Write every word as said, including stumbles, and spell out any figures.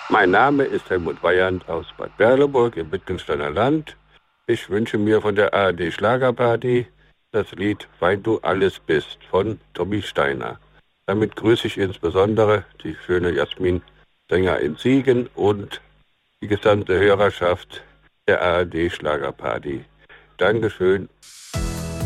Mein Name ist Helmut Weyand aus Bad Berleburg im Wittgensteiner Land. Ich wünsche mir von der A R D Schlagerparty das Lied Weil du alles bist von Tommy Steiner. Damit grüße ich insbesondere die schöne Jasmin Sänger in Siegen und die gesamte Hörerschaft der A R D Schlagerparty. Dankeschön.